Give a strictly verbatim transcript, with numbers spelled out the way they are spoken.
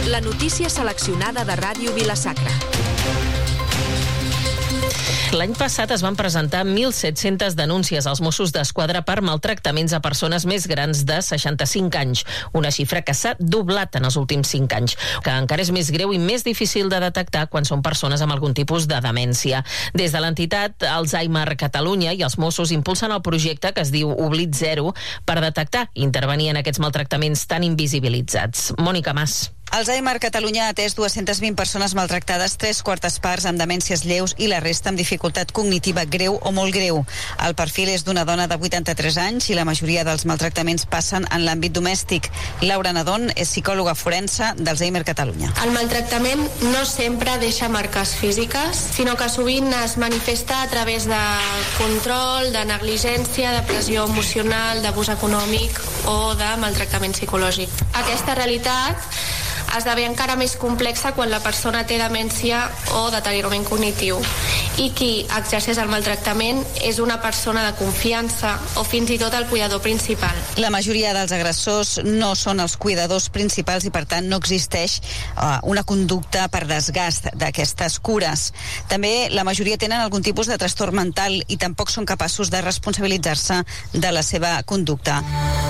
La notícia seleccionada de Ràdio Vila-sacra. L'any passat es van presentar mil set-centes denúncies als Mossos d'Esquadra per maltractaments a persones més grans de seixanta-cinc anys, una xifra que s'ha doblat en els últims cinc anys, que encara és més greu i més difícil de detectar quan són persones amb algun tipus de demència. Des de l'entitat Alzheimer Catalunya i els Mossos impulsen el projecte que es diu Oblit Zero per detectar i intervenir en aquests maltractaments tan invisibilitzats. Mònica Mas. Alzheimer Catalunya ha atès dues-centes vint persones maltractades, tres quartes parts amb demències lleus i la resta amb dificultat cognitiva greu o molt greu. El perfil és d'una dona de vuitanta-tres anys i la majoria dels maltractaments passen en l'àmbit domèstic. Laura Nadón és psicòloga forense d'Alzheimer Catalunya. El maltractament no sempre deixa marques físiques, sinó que sovint es manifesta a través de control, de negligència, de pressió emocional, d'abús econòmic o de maltractament psicològic. Aquesta realitat esdevé encara més complexa quan la persona té demència o deteriorament cognitiu i qui exerceix el maltractament és una persona de confiança o fins i tot el cuidador principal. La majoria dels agressors no són els cuidadors principals i per tant no existeix uh, una conducta per desgast d'aquestes cures. També la majoria tenen algun tipus de trastorn mental i tampoc són capaços de responsabilitzar-se de la seva conducta.